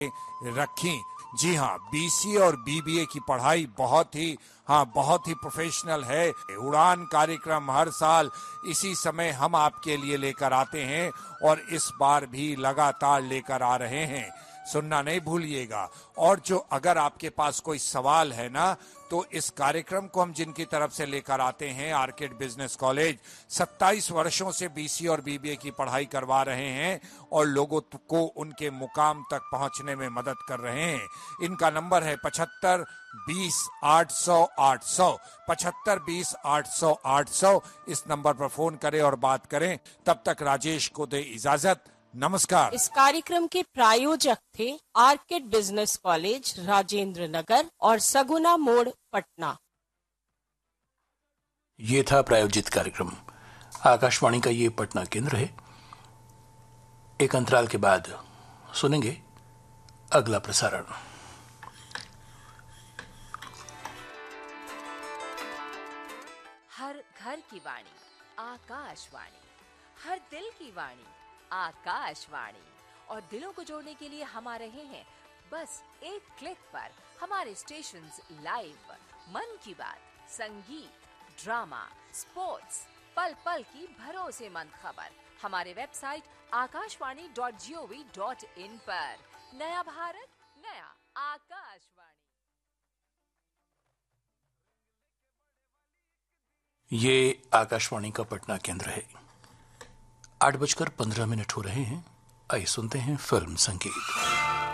रखी। जी हाँ, बीसीए और बीबीए की पढ़ाई बहुत ही प्रोफेशनल है। उड़ान कार्यक्रम हर साल इसी समय हम आपके लिए लेकर आते हैं और इस बार भी लगातार लेकर आ रहे हैं। सुनना नहीं भूलिएगा। और जो अगर आपके पास कोई सवाल है ना, तो इस कार्यक्रम को हम जिनकी तरफ से लेकर आते हैं, आर्किड बिजनेस कॉलेज 27 वर्षों से बीसीए और बीबीए की पढ़ाई करवा रहे हैं और लोगों को उनके मुकाम तक पहुंचने में मदद कर रहे हैं। इनका नंबर है 75 20 800 800 75 20 800 800। इस नंबर पर फोन करें और बात करें। तब तक राजेश को दे इजाजत। नमस्कार। इस कार्यक्रम के प्रायोजक थे orchid business college, Rajendra Nagar और सगुना मोड़, पटना। ये था प्रायोजित कार्यक्रम। आकाशवाणी का ये पटना केंद्र है। एक अंतराल के बाद सुनेंगे अगला प्रसारण। हर घर की वाणी आकाशवाणी, हर दिल की वाणी आकाशवाणी। और दिलों को जोड़ने के लिए हम आ रहे हैं बस एक क्लिक पर। हमारे स्टेशंस लाइव, मन की बात, संगीत, ड्रामा, स्पोर्ट्स, पल पल की भरोसेमंद खबर हमारे वेबसाइट akashwani.gov.in पर। नया भारत, नया आकाशवाणी। ये आकाशवाणी का पटना केंद्र है। 8:15 हो रहे हैं। आइए सुनते हैं फिल्म संगीत।